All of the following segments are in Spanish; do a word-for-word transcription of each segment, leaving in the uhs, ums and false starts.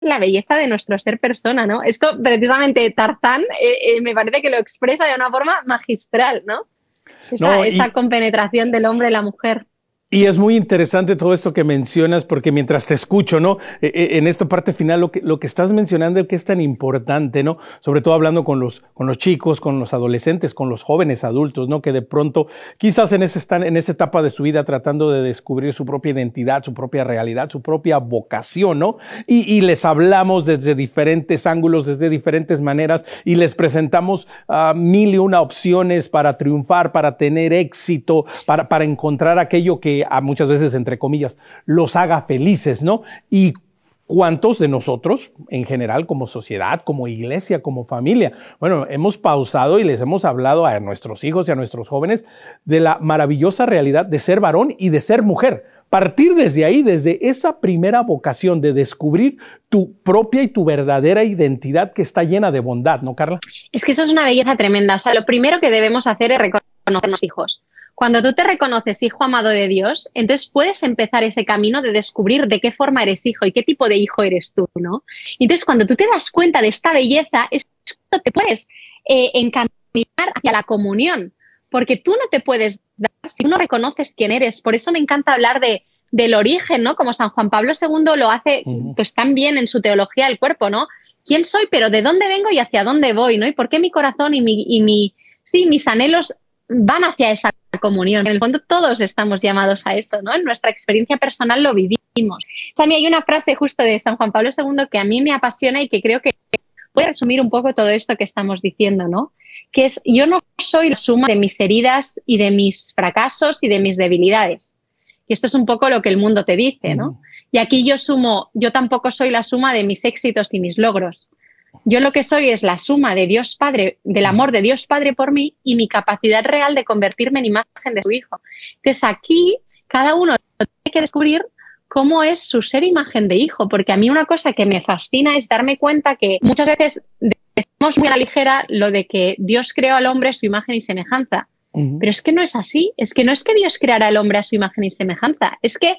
la belleza de nuestro ser persona, ¿no? Esto, precisamente, Tarzán eh, eh, me parece que lo expresa de una forma magistral, ¿no? Esa, No, esa y, compenetración del hombre y la mujer. Y es muy interesante todo esto que mencionas, porque mientras te escucho, ¿no? Eh, eh, en esta parte final, lo que, lo que estás mencionando que es tan importante, ¿no? Sobre todo hablando con los, con los chicos, con los adolescentes, con los jóvenes adultos, ¿no? Que de pronto, quizás en ese, están en esa etapa de su vida tratando de descubrir su propia identidad, su propia realidad, su propia vocación, ¿no? Y, y les hablamos desde diferentes ángulos, desde diferentes maneras, y les presentamos uh, mil y una opciones para triunfar, para tener éxito, para, para encontrar aquello que a muchas veces, entre comillas, los haga felices, ¿no? Y cuántos de nosotros, en general, como sociedad, como iglesia, como familia, bueno, hemos pausado y les hemos hablado a nuestros hijos y a nuestros jóvenes de la maravillosa realidad de ser varón y de ser mujer. Partir desde ahí, desde esa primera vocación de descubrir tu propia y tu verdadera identidad que está llena de bondad, ¿no, Carla? Es que eso es una belleza tremenda. O sea, lo primero que debemos hacer es reconocernos hijos. Cuando tú te reconoces hijo amado de Dios, entonces puedes empezar ese camino de descubrir de qué forma eres hijo y qué tipo de hijo eres tú, ¿no? Entonces, cuando tú te das cuenta de esta belleza, es cuando te puedes eh, encaminar hacia la comunión, porque tú no te puedes dar si tú no reconoces quién eres. Por eso me encanta hablar de, del origen, ¿no? Como San Juan Pablo segundo lo hace uh-huh. pues tan bien en su teología del cuerpo, ¿no? ¿Quién soy? Pero ¿de dónde vengo y hacia dónde voy, ¿no? Y por qué mi corazón y mi, y mi sí, mis anhelos van hacia esa comunión. En el fondo todos estamos llamados a eso, ¿no? En nuestra experiencia personal lo vivimos. O sea, a mí hay una frase justo de San Juan Pablo segundo que a mí me apasiona y que creo que puede resumir un poco todo esto que estamos diciendo, ¿no? Que es, yo no soy la suma de mis heridas y de mis fracasos y de mis debilidades. Y esto es un poco lo que el mundo te dice, ¿no? Y aquí yo sumo, yo tampoco soy la suma de mis éxitos y mis logros. Yo lo que soy es la suma de Dios Padre, del amor de Dios Padre por mí y mi capacidad real de convertirme en imagen de su Hijo. Entonces aquí cada uno tiene que descubrir cómo es su ser imagen de hijo, porque a mí una cosa que me fascina es darme cuenta que muchas veces decimos muy a la ligera lo de que Dios creó al hombre a su imagen y semejanza. Uh-huh. Pero es que no es así, es que no es que Dios creara al hombre a su imagen y semejanza, es que,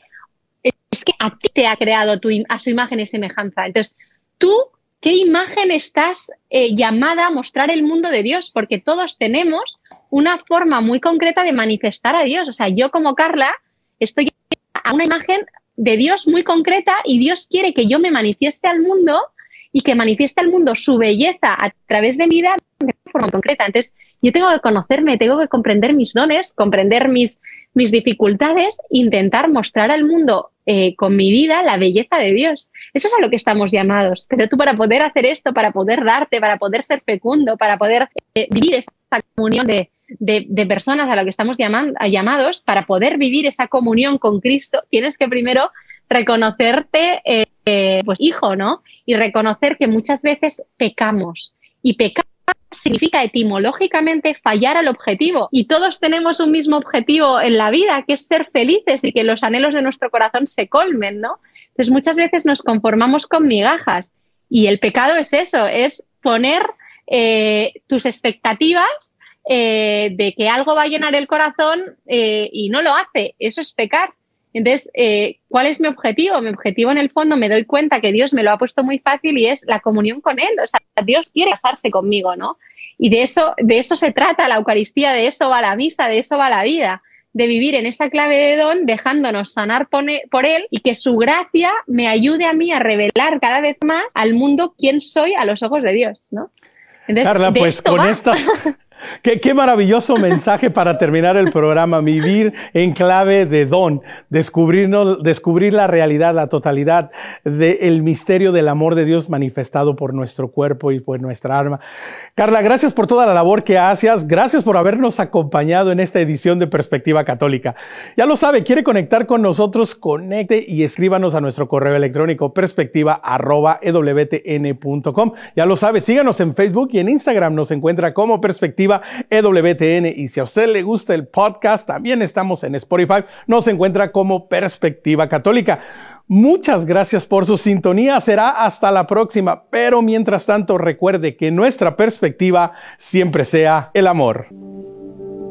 es que a ti te ha creado tu, a su imagen y semejanza. Entonces, tú, ¿qué imagen estás eh, llamada a mostrar el mundo de Dios? Porque todos tenemos una forma muy concreta de manifestar a Dios. O sea, yo como Carla estoy a una imagen de Dios muy concreta y Dios quiere que yo me manifieste al mundo y que manifieste al mundo su belleza a través de mi vida de forma concreta. Entonces, yo tengo que conocerme, tengo que comprender mis dones, comprender mis, mis dificultades, intentar mostrar al mundo eh, con mi vida la belleza de Dios. Eso es a lo que estamos llamados. Pero tú, para poder hacer esto, para poder darte, para poder ser fecundo, para poder eh, vivir esta comunión de, de, de personas a la que estamos llaman, llamados, para poder vivir esa comunión con Cristo, tienes que primero reconocerte eh, eh, pues hijo, ¿no? Y reconocer que muchas veces pecamos. Y pecar significa etimológicamente fallar al objetivo. Y todos tenemos un mismo objetivo en la vida, que es ser felices y que los anhelos de nuestro corazón se colmen, ¿no? Entonces muchas veces nos conformamos con migajas. Y el pecado es eso, es poner eh, tus expectativas eh, de que algo va a llenar el corazón eh, y no lo hace. Eso es pecar. Entonces, eh, ¿cuál es mi objetivo? Mi objetivo, en el fondo, me doy cuenta que Dios me lo ha puesto muy fácil y es la comunión con Él. O sea, Dios quiere casarse conmigo, ¿no? Y de eso, de eso se trata la Eucaristía, de eso va la misa, de eso va la vida. De vivir en esa clave de don, dejándonos sanar por Él y que su gracia me ayude a mí a revelar cada vez más al mundo quién soy a los ojos de Dios, ¿no? Entonces, Carla, pues con va. esta... Qué, qué maravilloso mensaje para terminar el programa, vivir en clave de don, descubrirnos, descubrir la realidad, la totalidad del misterio del amor de Dios manifestado por nuestro cuerpo y por nuestra alma. Carla, gracias por toda la labor que haces, gracias por habernos acompañado en esta edición de Perspectiva Católica. Ya lo sabe, quiere conectar con nosotros, conecte y escríbanos a nuestro correo electrónico perspectiva arroba e w t n punto com. Ya lo sabe, síganos en Facebook y en Instagram nos encuentra como Perspectiva E W T N, y si a usted le gusta el podcast, también estamos en Spotify, nos encuentra como Perspectiva Católica. Muchas gracias por su sintonía, será hasta la próxima, pero mientras tanto recuerde que nuestra perspectiva siempre sea el amor.